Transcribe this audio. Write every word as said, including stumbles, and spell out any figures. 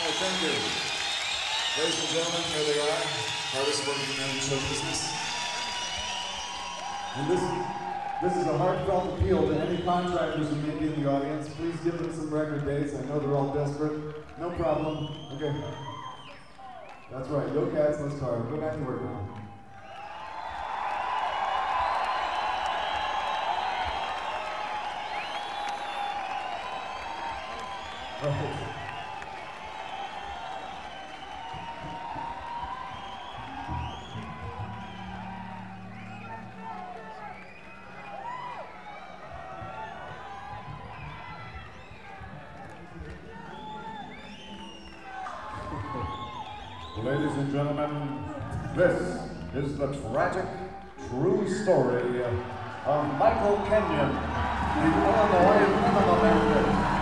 right, thank you. Ladies and gentlemen, here they are, hardest working men in show business. And this, this is a heartfelt appeal to any contractors who may be in the audience. Please give them some record dates. I know they're all desperate. No problem. Okay. That's right. Yo Cats, let's start. Go back to work now. Right. Ladies and gentlemen, this is the tragic, true story of Michael Kenyon, the Illinois Minimum Bandit.